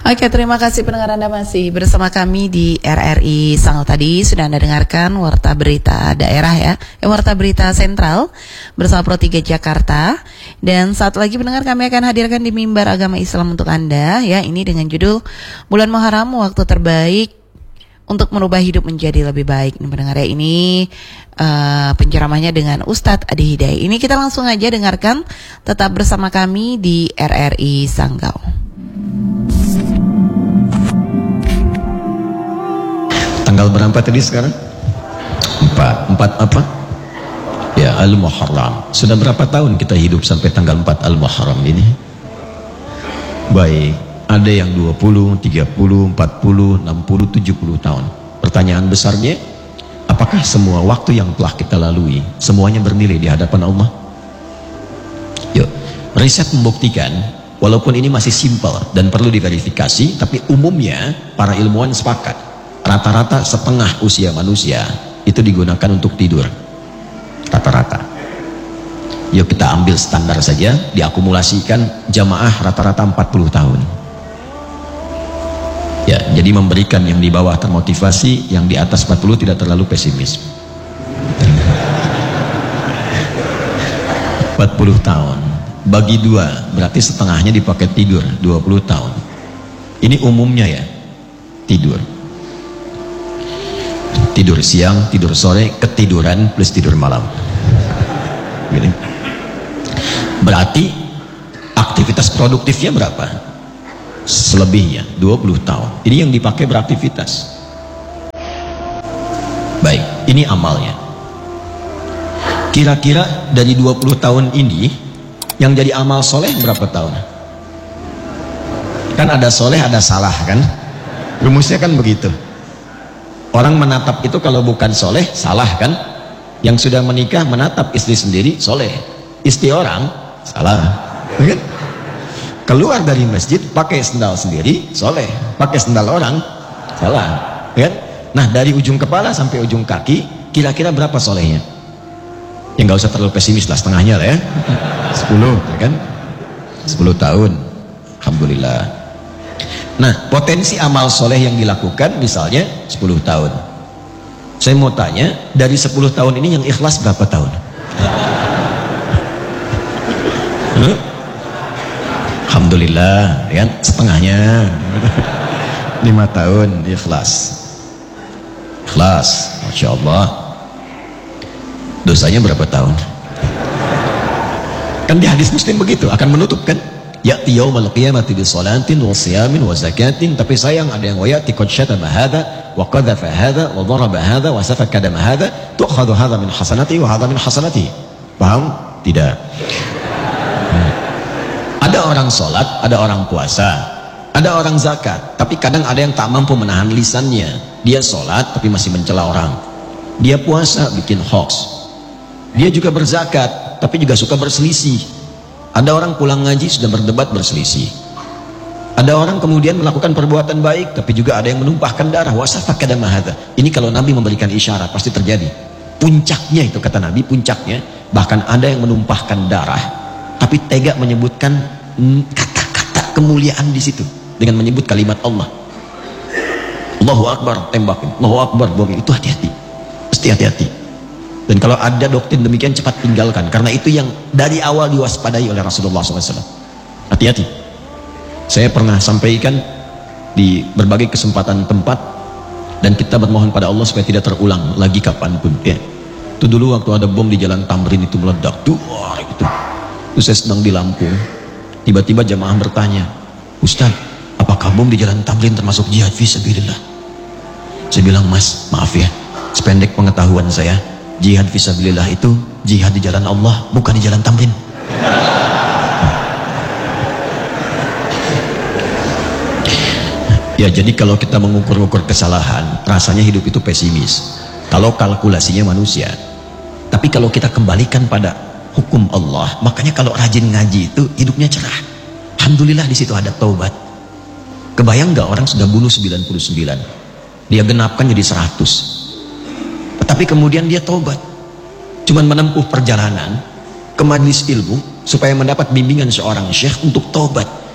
Oke, terima kasih pendengar Anda masih bersama kami di RRI Sanggau. Tadi sudah Anda dengarkan Warta Berita Daerah ya, Warta Berita Sentral bersama Pro 3 Jakarta. Dan saat lagi pendengar kami akan hadirkan di Mimbar Agama Islam untuk Anda ya, ini dengan judul Bulan Muharram Waktu Terbaik untuk Merubah Hidup Menjadi Lebih Baik. Ini pendengar ya, ini penceramahnya dengan Ustadz Adi Hidayah. Ini kita langsung aja dengarkan, tetap bersama kami di RRI Sanggau. Tanggal berapa tadi sekarang? 4 apa? Ya, Al-Muharram. Sudah berapa tahun kita hidup sampai tanggal 4 Al-Muharram ini? Baik, ada yang 20, 30, 40, 60, 70 tahun. Pertanyaan besarnya, apakah semua waktu yang telah kita lalui semuanya bernilai di hadapan Allah? Yuk, riset membuktikan, walaupun ini masih simpel dan perlu diverifikasi, tapi umumnya para ilmuwan sepakat rata-rata setengah usia manusia itu digunakan untuk tidur, rata-rata. Yuk kita ambil standar saja, diakumulasikan jamaah rata-rata 40 tahun ya, jadi memberikan yang di bawah termotivasi, yang di atas 40 tidak terlalu pesimis. 40 tahun bagi 2 berarti setengahnya dipakai tidur, 20 tahun. Ini umumnya ya, tidur siang, tidur sore, ketiduran plus tidur malam. Gini. Berarti aktivitas produktifnya berapa? Selebihnya 20 tahun. Ini yang dipakai beraktivitas. Baik, ini amalnya. Kira-kira dari 20 tahun ini yang jadi amal soleh berapa tahun? Kan ada soleh, ada salah kan? Rumusnya kan begitu. Orang menatap itu kalau bukan soleh, salah kan? Yang sudah menikah menatap istri sendiri, soleh. Istri orang, salah. Kan? Keluar dari masjid, pakai sendal sendiri, soleh. Pakai sendal orang, salah. Kan? Nah, dari ujung kepala sampai ujung kaki, kira-kira berapa solehnya? Ya nggak usah terlalu pesimis lah, setengahnya lah ya. 10, ya kan? 10 tahun. Alhamdulillah. Nah, potensi amal soleh yang dilakukan misalnya 10 tahun. Saya mau tanya, dari 10 tahun ini yang ikhlas berapa tahun? Alhamdulillah, ya kan? Setengahnya. 5 tahun ikhlas. Ikhlas, Masya Allah. Dosanya berapa tahun? Kan di hadis Muslim begitu, akan menutup kan? Ya'ti yawmal qiyamati bi salatin wa siyamin wa zakatin, tapi sayang ada yang wayati qad syatama hadha wa qadhafa hadha wa daraba hadha wa safaka dama hadha, tu'khadhu hadha min hasanati wa hadha min hasanati. Paham? Tidak. Ada orang sholat, ada orang puasa, ada orang zakat, tapi kadang ada yang tak mampu menahan lisannya. Dia sholat tapi masih mencela orang. Dia puasa bikin hoax. Dia juga berzakat tapi juga suka berselisih. Ada orang pulang ngaji sudah berdebat berselisih. Ada orang kemudian melakukan perbuatan baik tapi juga ada yang menumpahkan darah. Wasafaka dama hadza. Ini kalau Nabi memberikan isyarat pasti terjadi. Puncaknya itu kata Nabi, puncaknya bahkan ada yang menumpahkan darah tapi tega menyebutkan kata-kata kemuliaan di situ dengan menyebut kalimat Allah. Allahu Akbar, tembakin. Allahu Akbar, bom. Itu hati-hati. Mesti hati-hati. Dan kalau ada doktrin demikian cepat tinggalkan, karena itu yang dari awal diwaspadai oleh Rasulullah SAW. Hati-hati. Saya pernah sampaikan di berbagai kesempatan tempat, dan kita bermohon pada Allah supaya tidak terulang lagi kapanpun. Ya. Itu dulu waktu ada bom di Jalan Tamrin itu meledak, duar gitu. Itu saya sedang di Lampung. Tiba-tiba jamaah bertanya, Ustaz, apakah bom di Jalan Tamrin termasuk jihad fisabilillah? Saya bilang, Mas, maaf ya, sependek pengetahuan saya, jihad fisabilillah itu jihad di jalan Allah, bukan di jalan Tamrin. Ya, jadi kalau kita mengukur-ukur kesalahan, rasanya hidup itu pesimis. Kalau kalkulasinya manusia. Tapi kalau kita kembalikan pada hukum Allah, makanya kalau rajin ngaji itu hidupnya cerah. Alhamdulillah di situ ada taubat. Kebayang nggak orang sudah bunuh 99, dia genapkan jadi 100. Tapi kemudian dia taubat, cuman menempuh perjalanan ke majelis ilmu supaya mendapat bimbingan seorang syekh untuk taubat.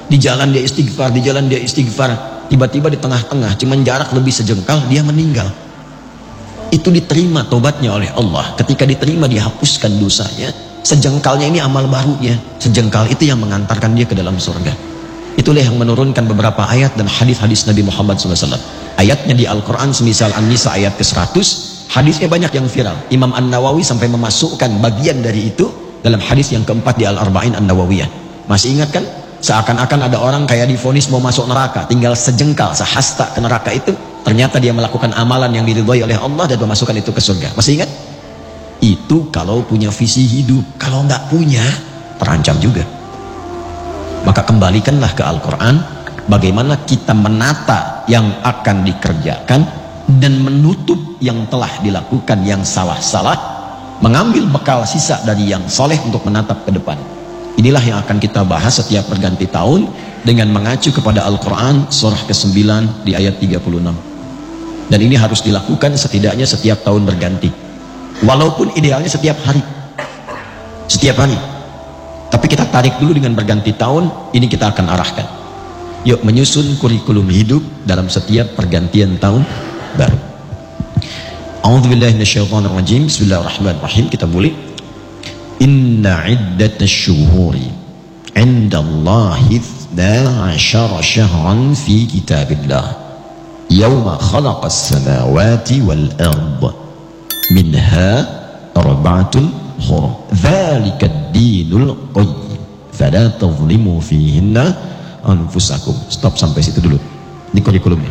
Di jalan dia istighfar, di jalan dia istighfar. Tiba-tiba di tengah-tengah, cuman jarak lebih sejengkal, dia meninggal. Itu diterima tobatnya oleh Allah. Ketika diterima, dihapuskan dosanya. Sejengkalnya ini amal barunya. Sejengkal itu yang mengantarkan dia ke dalam surga. Itulah yang menurunkan beberapa ayat dan hadis-hadis Nabi Muhammad SAW. Ayatnya di Al-Quran semisal An-Nisa ayat ke-100. Hadisnya banyak yang viral. Imam An-Nawawi sampai memasukkan bagian dari itu dalam hadis yang keempat di Al-Arba'in An-Nawawiyah. Masih ingat kan? Seakan-akan ada orang kayak divonis mau masuk neraka, tinggal sejengkal, sehasta ke neraka itu, ternyata dia melakukan amalan yang diridhoi oleh Allah dan memasukkan itu ke surga. Masih ingat? Itu kalau punya visi hidup. Kalau nggak punya, terancam juga. Maka kembalikanlah ke Al-Quran, bagaimana kita menata yang akan dikerjakan dan menutup yang telah dilakukan yang salah-salah, mengambil bekal sisa dari yang soleh untuk menatap ke depan. Inilah yang akan kita bahas setiap perganti tahun dengan mengacu kepada Al-Quran surah ke-9 di ayat 36. Dan ini harus dilakukan setidaknya setiap tahun berganti. Walaupun idealnya setiap hari. Setiap hari. Tapi kita tarik dulu dengan berganti tahun, ini kita akan arahkan. Yuk menyusun kurikulum hidup dalam setiap pergantian tahun baru. A'udzubillahi minasyaitonirrajim. Bismillahirrahmanirrahim. Kita boleh. Inna iddatash syuhuri 'indallahi 12 syahran fi kitabillah yawma khalaqas samawati wal ard minha arba'atun hurum dzalika ad-dinul qayyim fala tadhlimu fihinna anfusakum. Stop sampai situ dulu di kurikulumnya.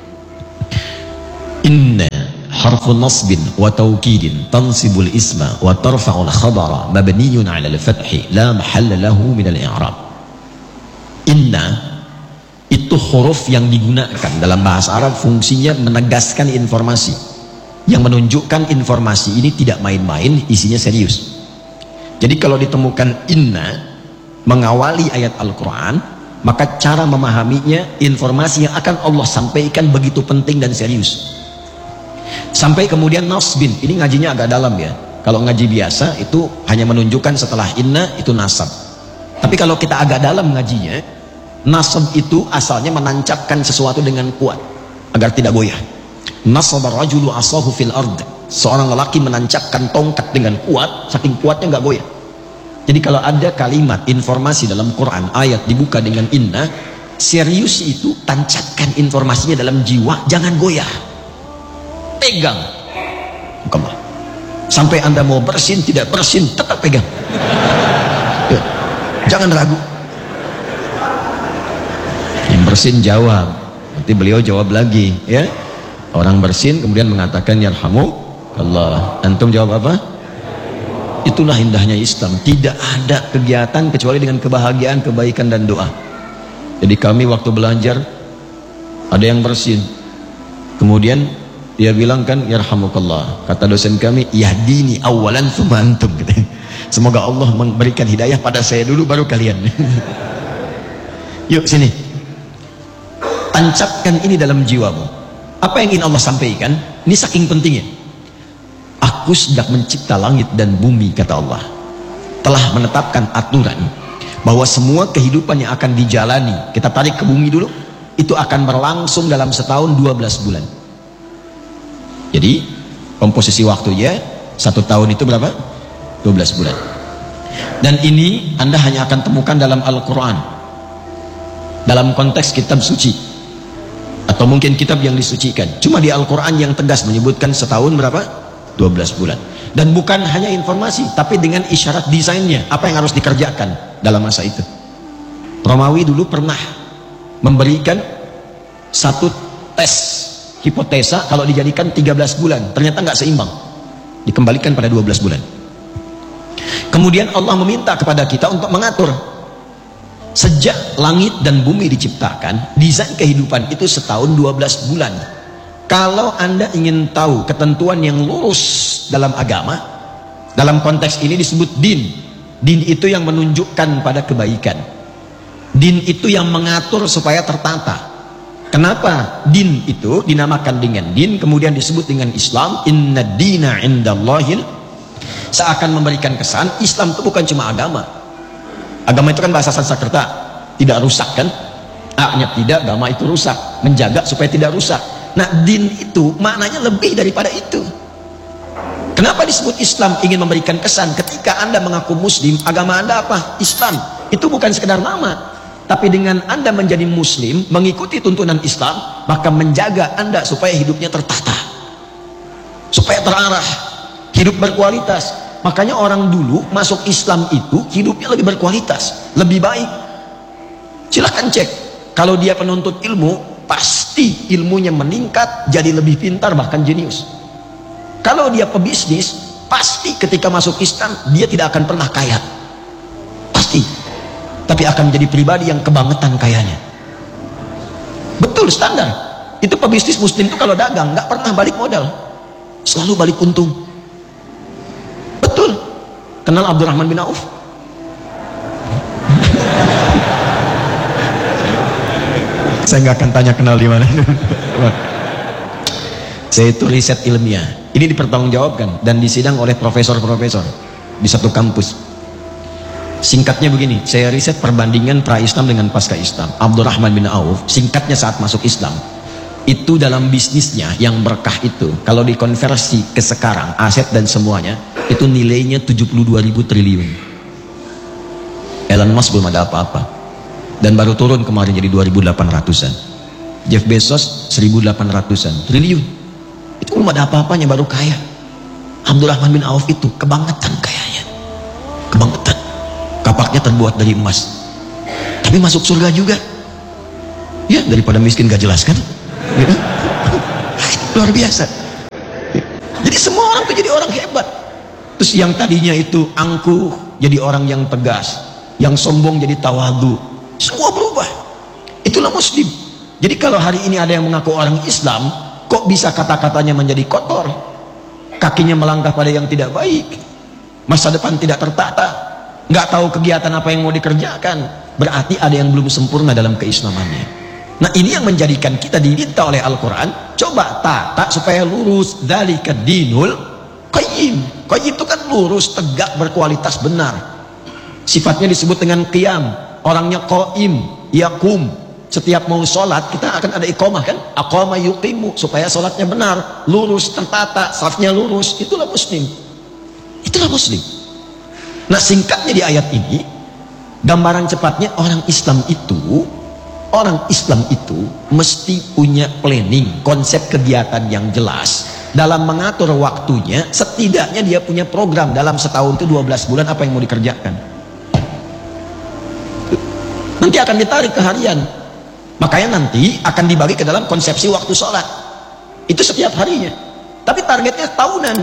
Inna harfu nasbin wa taukidin tansibul isma wa tarfa'ul khabara mabniyun 'ala al-fathi la mahalla lahu min al-i'rab. Inna itu huruf yang digunakan dalam bahasa Arab, fungsinya menegaskan informasi, yang menunjukkan informasi ini tidak main-main, isinya serius. Jadi kalau ditemukan inna mengawali ayat Al-Quran, maka cara memahaminya, informasi yang akan Allah sampaikan begitu penting dan serius. Sampai kemudian nasbin, ini ngajinya agak dalam ya. Kalau ngaji biasa itu hanya menunjukkan setelah inna itu nasab. Tapi kalau kita agak dalam ngajinya, nasab itu asalnya menancapkan sesuatu dengan kuat agar tidak goyah. Nasaba rajulu asahu fil ard. Seorang lelaki menancapkan tongkat dengan kuat, saking kuatnya nggak goyah. Jadi kalau ada kalimat informasi dalam Quran, ayat dibuka dengan inna, serius itu, tancapkan informasinya dalam jiwa, jangan goyah. Pegang, bukanlah. Sampai Anda mau bersin, tidak bersin, tetap pegang. Ya. Jangan ragu. Yang bersin jawab, nanti beliau jawab lagi, ya. Orang bersin kemudian mengatakan yarhamu Allah. Antum jawab apa? Itulah indahnya Islam. Tidak ada kegiatan kecuali dengan kebahagiaan, kebaikan dan doa. Jadi kami waktu belajar ada yang bersin, kemudian dia bilang kan yarhamukallah, kata dosen kami, yahdini awalan tsumma antum. Semoga Allah memberikan hidayah pada saya dulu baru kalian. Yuk sini, tancapkan ini dalam jiwamu. Apa yang ingin Allah sampaikan? Ini saking pentingnya. Aku sudah mencipta langit dan bumi, kata Allah, telah menetapkan aturan bahwa semua kehidupan yang akan dijalani, kita tarik ke bumi dulu, itu akan berlangsung dalam setahun 12 bulan. Jadi komposisi waktunya 1 tahun itu berapa? 12 bulan. Dan ini Anda hanya akan temukan dalam Al-Quran, dalam konteks kitab suci, atau mungkin kitab yang disucikan. Cuma di Al-Quran yang tegas menyebutkan setahun berapa? 12 bulan. Dan bukan hanya informasi, tapi dengan isyarat desainnya, apa yang harus dikerjakan dalam masa itu. Romawi dulu pernah memberikan satu tes hipotesa, kalau dijadikan 13 bulan ternyata nggak seimbang, dikembalikan pada 12 bulan. Kemudian Allah meminta kepada kita untuk mengatur. Sejak langit dan bumi diciptakan, desain kehidupan itu setahun 12 bulan. Kalau Anda ingin tahu ketentuan yang lurus dalam agama, dalam konteks ini disebut din. Din itu yang menunjukkan pada kebaikan. Din itu yang mengatur supaya tertata. Kenapa din itu dinamakan dengan din, kemudian disebut dengan Islam? Inna dina indallahil. Seakan memberikan kesan Islam itu bukan cuma agama. Agama itu kan bahasa Sanskerta. tidak rusak kan? A-nya tidak, gamma itu rusak, menjaga supaya tidak rusak. Nah, din itu maknanya lebih daripada itu. Kenapa disebut Islam? Ingin memberikan kesan ketika Anda mengaku Muslim, agama Anda apa? Islam. Itu bukan sekedar nama, tapi dengan Anda menjadi Muslim, mengikuti tuntunan Islam, maka menjaga Anda supaya hidupnya tertata, supaya terarah, hidup berkualitas. Makanya orang dulu masuk Islam itu hidupnya lebih berkualitas, lebih baik. Silahkan cek, kalau dia penuntut ilmu, pasti ilmunya meningkat, jadi lebih pintar, bahkan jenius. Kalau dia pebisnis, pasti ketika masuk Islam dia tidak akan pernah kaya, pasti, tapi akan menjadi pribadi yang kebangetan kayanya. Betul, standar itu. Pebisnis Muslim itu kalau dagang nggak pernah balik modal, selalu balik untung. Betul. Kenal Abdurrahman bin Auf? Saya nggak akan tanya kenal di mana. Saya itu riset ilmiah. Ini dipertanggungjawabkan dan disidang oleh profesor-profesor di satu kampus. Singkatnya begini, saya riset perbandingan pra-Islam dengan pasca-Islam. Abdurrahman bin Auf, singkatnya saat masuk Islam, itu dalam bisnisnya yang berkah itu, kalau dikonversi ke sekarang, aset dan semuanya, itu nilainya 72.000 triliun. Elon Musk belum ada apa-apa. Dan baru turun kemarin jadi 2.800-an. Jeff Bezos 1.800-an triliun. Itu belum ada apa-apanya, baru kaya. Abdurrahman bin Auf itu kebangetan kayanya, kebangetan. Kapaknya terbuat dari emas, tapi masuk surga juga. Ya, daripada miskin gak jelas kan? Ya. Luar biasa. Jadi semua orang tuh jadi orang hebat. Terus yang tadinya itu angkuh jadi orang yang tegas, yang sombong jadi tawadu. Semua berubah. Itulah Muslim. Jadi kalau hari ini ada yang mengaku orang Islam, kok bisa kata-katanya menjadi kotor, kakinya melangkah pada yang tidak baik, masa depan tidak tertata, nggak tahu kegiatan apa yang mau dikerjakan, berarti ada yang belum sempurna dalam keislamannya. Nah, ini yang menjadikan kita diminta oleh Al-Quran, coba tata supaya lurus. Dzalika dinul qayyim. Qayyim itu kan lurus, tegak, berkualitas, benar. Sifatnya disebut dengan qiyam. Orangnya qaim, yakum. Setiap mau sholat kita akan ada iqamah kan, aqama yuqimu, supaya sholatnya benar, lurus, tertata, safnya lurus. Itulah Muslim. Itulah Muslim. Nah, singkatnya di ayat ini, gambaran cepatnya orang Islam itu mesti punya planning, konsep kegiatan yang jelas dalam mengatur waktunya. Setidaknya dia punya program dalam setahun itu 12 bulan apa yang mau dikerjakan. Nanti akan ditarik ke harian, makanya nanti akan dibagi ke dalam konsepsi waktu sholat itu setiap harinya, tapi targetnya tahunan.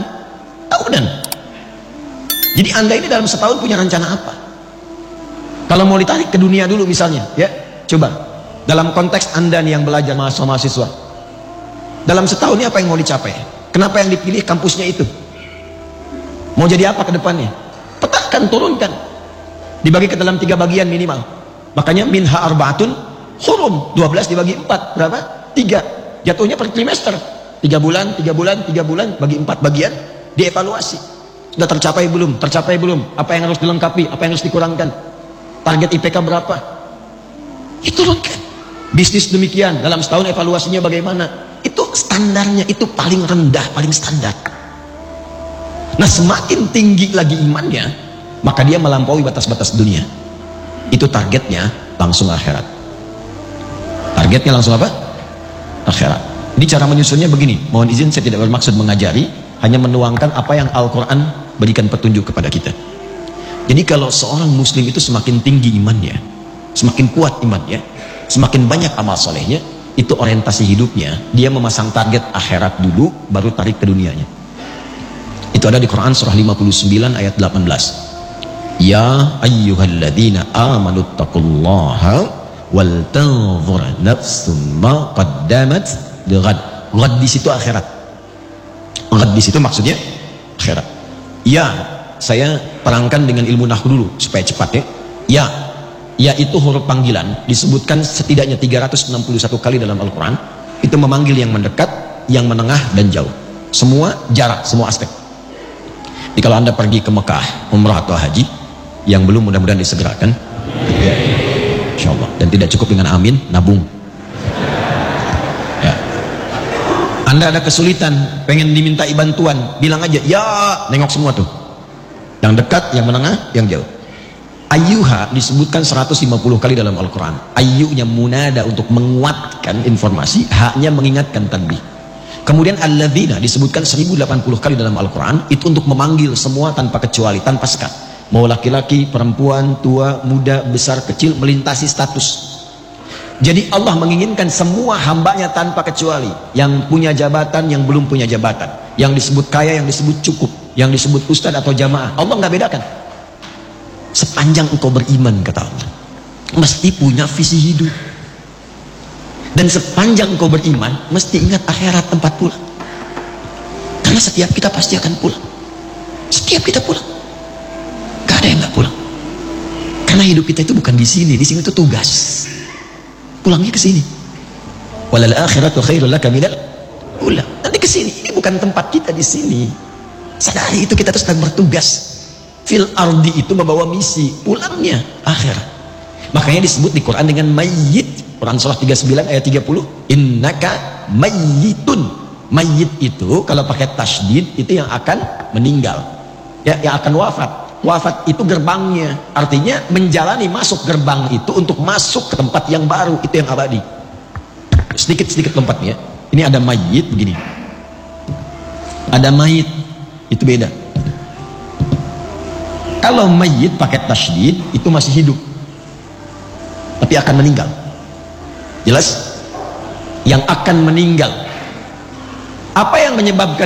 Jadi Anda ini dalam setahun punya rencana apa? Kalau mau ditarik ke dunia dulu misalnya, ya, coba dalam konteks Anda nih yang belajar, mahasiswa, dalam setahun ini apa yang mau dicapai? Kenapa yang dipilih kampusnya itu? Mau jadi apa ke depannya? Petakan, turunkan, dibagi ke dalam 3 bagian minimal. Makanya minha arbaatun hurum, 12 dibagi 4 berapa? 3. Jatuhnya per trimester, 3 bulan bagi 4 bagian, dievaluasi. Sudah tercapai belum? Tercapai belum? Apa yang harus dilengkapi? Apa yang harus dikurangkan? Target IPK berapa? Diturunkan. Bisnis demikian, dalam setahun evaluasinya bagaimana? Itu standarnya, itu paling rendah, paling standar. Nah, semakin tinggi lagi imannya, maka dia melampaui batas-batas dunia. Itu targetnya langsung akhirat. Targetnya langsung apa? Akhirat. Jadi cara menyusunnya begini. Mohon izin, saya tidak bermaksud mengajari, hanya menuangkan apa yang Al-Quran berikan petunjuk kepada kita. Jadi kalau seorang muslim itu semakin tinggi imannya, semakin kuat imannya, semakin banyak amal solehnya, itu orientasi hidupnya, dia memasang target akhirat dulu, baru tarik ke dunianya. Itu ada di Quran surah 59 ayat 18. Ya ayyuhalladzina amanu taqullaha wal tanzur nafsum ma qaddamat lighad. Ghad di situ akhirat. Ghad di situ maksudnya akhirat. Ya, saya terangkan dengan ilmu nahwu dulu supaya cepat ya. Ya itu huruf panggilan, disebutkan setidaknya 361 kali dalam Al-Quran. Itu memanggil yang mendekat, yang menengah dan jauh. Semua jarak, semua aspek. Jadi kalau Anda pergi ke Mekah, umrah atau haji, yang belum mudah-mudahan disegerakan, Insya Allah. Dan tidak cukup dengan amin, nabung. Ya. Anda ada kesulitan, pengen dimintai bantuan, bilang aja, ya, nengok semua tuh. Yang dekat, yang menengah, yang jauh. Ayyuha disebutkan 150 kali dalam Al-Quran. Ayyunya munada untuk menguatkan informasi, haknya mengingatkan tanbih. Kemudian alladzina disebutkan 1080 kali dalam Al-Quran, itu untuk memanggil semua tanpa kecuali, tanpa sekat. Mau laki-laki, perempuan, tua, muda, besar, kecil, melintasi status. Jadi Allah menginginkan semua hambanya tanpa kecuali. Yang punya jabatan, yang belum punya jabatan. Yang disebut kaya, yang disebut cukup. Yang disebut ustadz atau jamaah. Allah nggak bedakan. Sepanjang engkau beriman, kata Allah, mesti punya visi hidup. Dan sepanjang engkau beriman, mesti ingat akhirat tempat pulang. Karena setiap kita pasti akan pulang. Setiap kita pulang. Gak ada yang gak pulang. Karena hidup kita itu bukan di sini itu tugas. Pulangnya ke sini. Walal akhiratu khairul laka minal ula. Nanti ke sini. Ini bukan tempat kita di sini. Sadari itu, kita terus sedang bertugas. Fil ardi itu membawa misi, pulangnya akhirat. Makanya disebut di Quran dengan mayyit. Quran surah 39 ayat 30, innaka mayyitun. Mayyit itu kalau pakai tasydid itu yang akan meninggal, ya, yang akan wafat. Wafat itu gerbangnya, artinya menjalani masuk gerbang itu untuk masuk ke tempat yang baru, itu yang abadi. Sedikit-sedikit lompatnya. Ini ada mayyit begini, ada mayyit, itu beda. Kalau mayyit pakai tasydid itu masih hidup tapi akan meninggal. Jelas? Yang akan meninggal. Apa yang menyebabkan